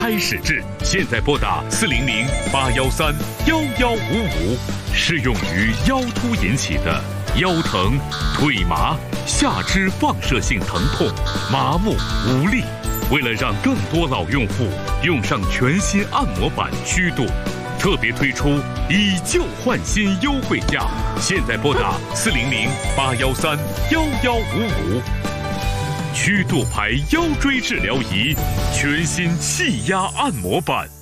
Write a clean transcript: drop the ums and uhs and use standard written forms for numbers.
开始治，现在拨打400-813-1155，适用于腰突引起的腰疼、腿麻、下肢放射性疼痛、麻木无力。为了让更多老用户用上全新按摩板曲度，特别推出以旧换新优惠价，现在拨打400-813-1155。曲度牌腰椎治疗仪，全新气压按摩板。